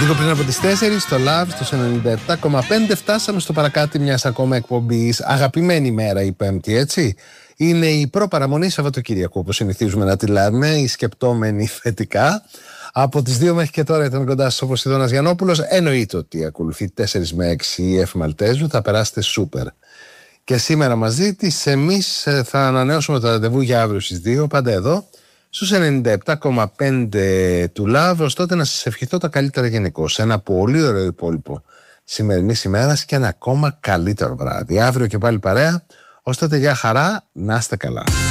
Λίγο πριν από τις 4 στο Love, στο 97,5 φτάσαμε στο παρακάτι μιας ακόμα εκπομπής. Αγαπημένη μέρα η Πέμπτη, έτσι. Είναι η προπαραμονή Σαββατοκύριακου, όπως συνηθίζουμε να τη λέμε, η σκεπτόμενη θετικά. Από τις 2 μέχρι και τώρα ήταν κοντά σας ο Ποσειδώνας Γιαννόπουλος. Εννοείται ότι ακολουθεί 4 με 6 η Εφ Μαλτέζου, θα περάσετε σούπερ. Και σήμερα μαζί της εμείς θα ανανεώσουμε το ραντεβού για αύριο στις 2, πάντα εδώ, στους 97,5 του Love, ως τότε να σας ευχηθώ τα καλύτερα γενικώς. Ένα πολύ ωραίο υπόλοιπο σημερινής ημέρας και ένα ακόμα καλύτερο βράδυ. Αύριο και πάλι παρέα, ως τότε για χαρά, να είστε καλά.